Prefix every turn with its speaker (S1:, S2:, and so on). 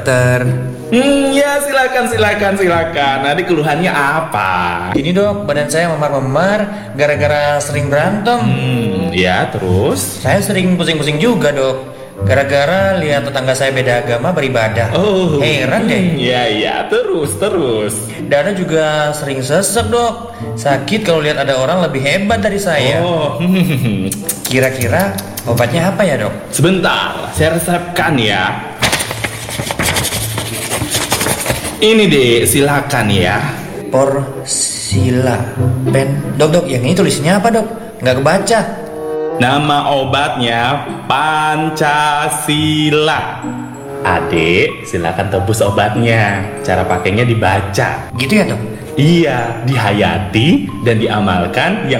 S1: Ya silakan. Nanti keluhannya apa?
S2: Ini dok, badan saya memar-memar gara-gara sering berantem.
S1: Ya terus?
S2: Saya sering pusing-pusing juga dok, gara-gara lihat tetangga saya beda agama beribadah. Heran deh.
S1: Ya terus.
S2: Dada juga sering sesek dok, sakit kalau lihat ada orang lebih hebat dari saya. Kira-kira obatnya apa ya dok?
S1: Sebentar, saya resepkan ya. Ini deh, silakan ya.
S2: Porsila pen. Dok, yang ini tulisnya apa dok? Nggak kebaca.
S1: Nama obatnya Pancasila. Adik, silakan tebus obatnya. Cara pakainya dibaca.
S2: Gitu ya dok?
S1: Iya, dihayati dan diamalkan yang